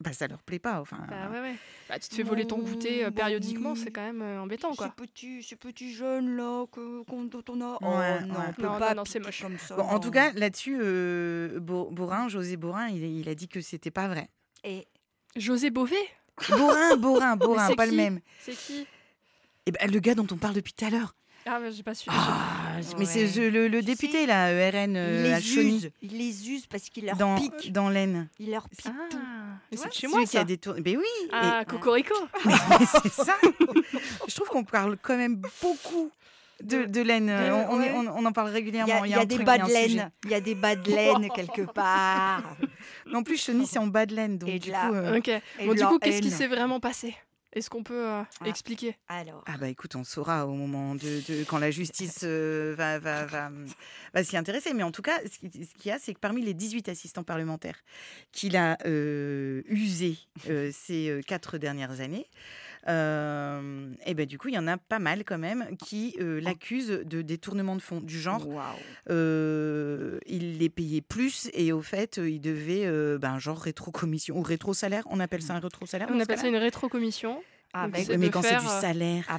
ça leur plaît pas. Enfin, Bah ouais. Bah, tu te fais voler ton goûter périodiquement, c'est quand même embêtant, quoi. Ces petits jeunes là dont on a. Ouais, Non, ouais. on peut Non, pas non, c'est piquer moche. comme ça. bon, en non. tout cas, là-dessus, José Borin, il a dit que c'était pas vrai. Et José Bové? Borin, Mais c'est pas le qui même. C'est qui? Et ben, le gars dont on parle depuis tout à l'heure. Ah, mais j'ai pas su. Mais c'est le Tu député, sais, là, RN à Chauny, il les use parce qu'il leur pique. dans l'Aisne. Il leur pique tout. Mais Tu c'est vois, de chez moi, Celui qui a ça. détourné. Ben oui. Ah, Cocorico. Mais c'est ça. Je trouve qu'on parle quand même beaucoup de laine. ouais. On en parle Il régulièrement. y a des bas de laine. Il y a des bas de laine quelque part. Mais en plus, Chauny, c'est en bas de laine. Donc, Et du de là- coup, Ok. Et Bon, de du la coup, qu'est-ce qui haine. s'est vraiment passé? Est-ce qu'on peut expliquer? Alors, ah bah écoute, on saura au moment quand la justice va s'y intéresser. Mais en tout cas, ce qu'il y a, c'est que parmi les 18 assistants parlementaires qu'il a usés ces 4 dernières années, et ben du coup, il y en a pas mal quand même qui l'accusent de détournement de fonds du genre. waouh. Il les payait plus et au fait, il devait genre rétro-commission ou rétro-salaire. On appelle ça un rétro-salaire On dans ce appelle ça cas-là. une rétrocommission. Avec c'est Mais de quand c'est faire, du salaire.